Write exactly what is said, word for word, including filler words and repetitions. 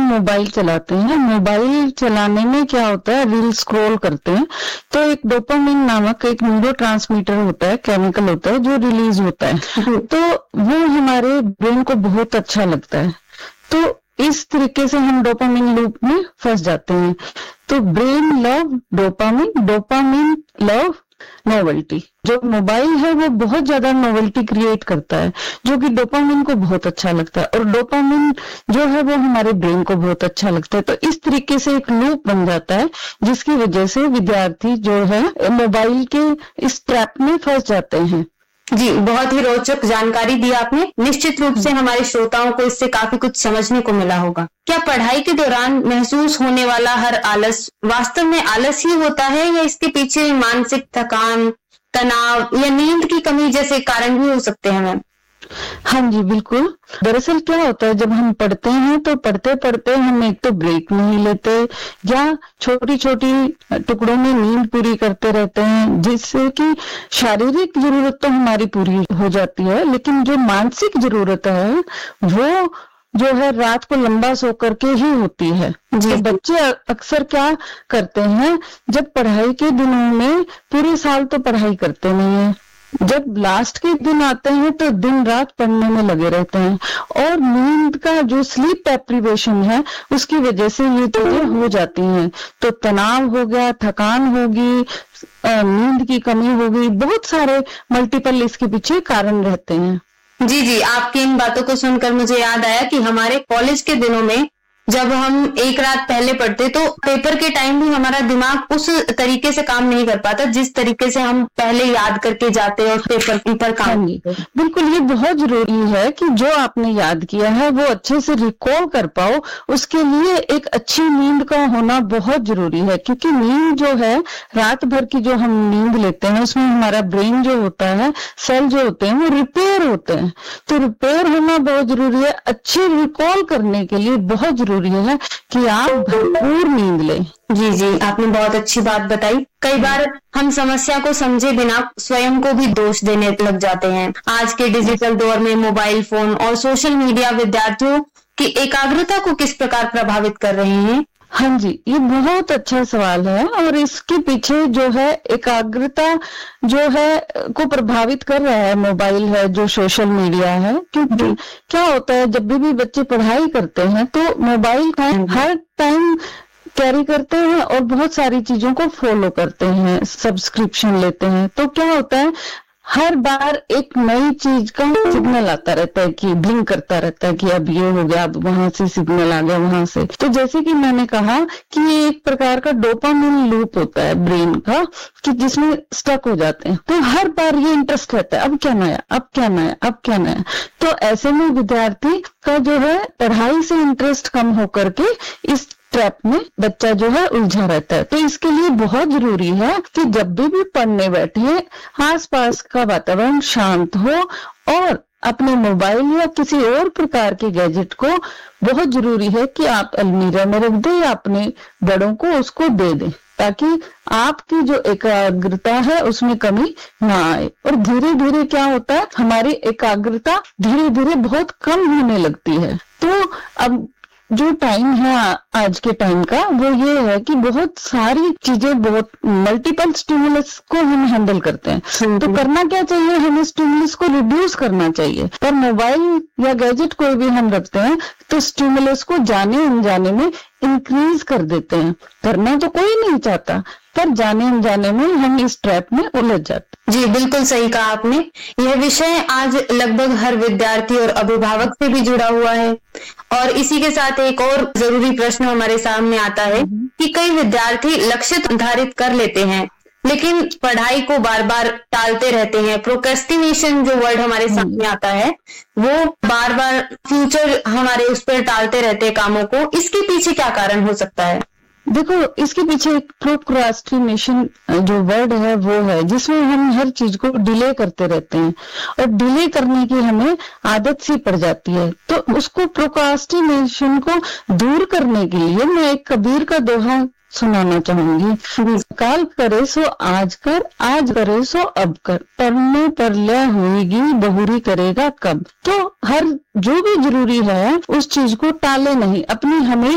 Mobile चलाते हैं, mobile चलाने में क्या होता है, रील स्क्रॉल करते हैं तो एक डोपामिन नामक एक न्यूरोट्रांसमीटर होता है, केमिकल होता है जो रिलीज होता है, तो वो हमारे ब्रेन को बहुत अच्छा लगता है। तो इस तरीके से हम डोपामिन लूप में फंस जाते हैं। तो brain love dopamine, dopamine love novelty. जो मोबाइल है वो बहुत ज्यादा नोवेल्टी क्रिएट करता है जो कि डोपामिन को बहुत अच्छा लगता है, और डोपामिन जो है वो हमारे ब्रेन को बहुत अच्छा लगता है। तो इस तरीके से एक लूप बन जाता है जिसकी वजह से विद्यार्थी जो है मोबाइल के इस ट्रैप में फंस जाते हैं। जी, बहुत ही रोचक जानकारी दी आपने। निश्चित रूप से हमारे श्रोताओं को इससे काफी कुछ समझने को मिला होगा। क्या पढ़ाई के दौरान महसूस होने वाला हर आलस वास्तव में आलस ही होता है, या इसके पीछे मानसिक थकान, तनाव या नींद की कमी जैसे कारण भी हो सकते हैं मैम? हाँ जी, बिल्कुल। दरअसल क्या होता है, जब हम पढ़ते हैं तो पढ़ते पढ़ते हम एक तो ब्रेक नहीं लेते या छोटी छोटी टुकड़ों में नींद पूरी करते रहते हैं, जिससे कि शारीरिक जरूरत तो हमारी पूरी हो जाती है, लेकिन जो मानसिक जरूरत है वो जो है रात को लंबा सो करके ही होती है। तो बच्चे अक्सर क्या करते हैं, जब पढ़ाई के दिनों में पूरे साल तो पढ़ाई करते नहीं है, जब लास्ट के दिन आते हैं तो दिन रात पढ़ने में लगे रहते हैं, और नींद का जो स्लीप डेप्रिवेशन है उसकी वजह से ये चीजें हो जाती हैं। तो तनाव हो गया, थकान होगी, नींद की कमी होगी, बहुत सारे मल्टीपल इसके पीछे कारण रहते हैं। जी जी, आपकी इन बातों को सुनकर मुझे याद आया कि हमारे कॉलेज के दिनों में जब हम एक रात पहले पढ़ते तो पेपर के टाइम भी हमारा दिमाग उस तरीके से काम नहीं कर पाता जिस तरीके से हम पहले याद करके जाते और पेपर पर काम करते। बिल्कुल, ये बहुत जरूरी है कि जो आपने याद किया है वो अच्छे से रिकॉल कर पाओ। उसके लिए एक अच्छी नींद का होना बहुत जरूरी है, क्योंकि नींद जो है रात भर की जो हम नींद लेते हैं उसमें हमारा ब्रेन जो होता है, सेल जो होते हैं वो रिपेयर होते हैं। तो रिपेयर होना बहुत जरूरी है। अच्छी रिकॉल करने के लिए बहुत जरूरी है कि आप भरपूर नींद लें। जी जी, आपने बहुत अच्छी बात बताई। कई बार हम समस्या को समझे बिना स्वयं को भी दोष देने लग जाते हैं। आज के डिजिटल दौर में मोबाइल फोन और सोशल मीडिया विद्यार्थियों की एकाग्रता को किस प्रकार प्रभावित कर रहे हैं? हाँ जी, ये बहुत अच्छा सवाल है, और इसके पीछे जो है एकाग्रता जो है को प्रभावित कर रहा है मोबाइल है, जो सोशल मीडिया है। क्योंकि क्या होता है, जब भी, भी बच्चे पढ़ाई करते हैं तो मोबाइल हर टाइम कैरी करते हैं और बहुत सारी चीजों को फॉलो करते हैं, सब्सक्रिप्शन लेते हैं। तो क्या होता है, हर बार एक नई चीज का सिग्नल आता रहता है कि ब्लिंक करता रहता है कि अब ये हो गया, अब वहां से सिग्नल आ गया, वहां से। तो जैसे कि मैंने कहा कि ये एक प्रकार का डोपामिन लूप होता है ब्रेन का, कि जिसमें स्टक हो जाते हैं। तो हर बार ये इंटरेस्ट रहता है, अब क्या नया, अब क्या नया, अब क्या नया। तो ऐसे में विद्यार्थी का जो है पढ़ाई से इंटरेस्ट कम होकर के इस ट्रैप में बच्चा जो है उलझा रहता है। तो इसके लिए बहुत जरूरी है कि जब भी भी पढ़ने बैठे आसपास का वातावरण शांत हो, और अपने मोबाइल या किसी और प्रकार के गैजेट को बहुत जरूरी है कि आप अलमीरा में रख दें या अपने बड़ों को उसको दे दें, ताकि आपकी जो एकाग्रता है उसमें कमी ना आए। और धीरे धीरे क्या होता है, हमारी एकाग्रता धीरे धीरे बहुत कम होने लगती है। तो अब जो टाइम है आज के टाइम का वो ये है कि बहुत सारी चीजें, बहुत मल्टीपल स्टिमुलस को हम हैंडल करते हैं। तो करना क्या चाहिए, हमें स्टिमुलस को रिड्यूस करना चाहिए। पर मोबाइल या गैजेट कोई भी हम रखते हैं तो स्टिमुलस को जाने अनजाने में इंक्रीज कर देते हैं। करना तो कोई नहीं चाहता, पर जाने अनजाने में हम इस ट्रैप में उलझ जाते। जी, बिल्कुल सही कहा आपने। यह विषय आज लगभग हर विद्यार्थी और अभिभावक से भी जुड़ा हुआ है। और इसी के साथ एक और जरूरी प्रश्न हमारे सामने आता है कि कई विद्यार्थी लक्ष्य निर्धारित कर लेते हैं लेकिन पढ़ाई को बार बार टालते रहते हैं। प्रोक्रेस्टिनेशन जो वर्ड हमारे सामने आता है, वो बार बार फ्यूचर हमारे उस पर टालते रहते हैं कामों को। इसके पीछे क्या कारण हो सकता है? देखो, इसके पीछे एक प्रोक्रास्टिनेशन जो वर्ड है वो है जिसमें हम हर चीज को डिले करते रहते हैं, और डिले करने की हमें आदत सी पड़ जाती है। तो उसको प्रोक्रास्टिनेशन को दूर करने के लिए मैं एक कबीर का दोहा सुनाना चाहूंगी। काल करे सो आज कर, आज करे सो अब कर, पढ़ने पर ले होगी बहुरी करेगा कब। तो हर जो भी जरूरी है उस चीज को टाले नहीं, अपनी हमेशा